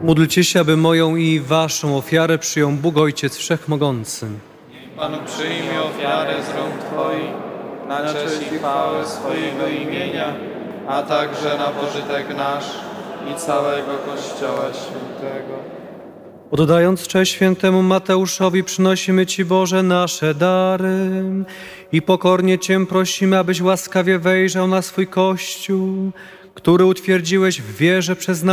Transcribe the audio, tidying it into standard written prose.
Módlcie się, aby moją i waszą ofiarę przyjął Bóg Ojciec Wszechmogący. Pan przyjmie ofiarę z rąk Twoich, na cześć i chwałę swojego imienia, a także na pożytek nasz i całego Kościoła Świętego. Oddając cześć świętemu Mateuszowi, przynosimy Ci, Boże, nasze dary i pokornie Cię prosimy, abyś łaskawie wejrzał na swój Kościół, który utwierdziłeś w wierze przez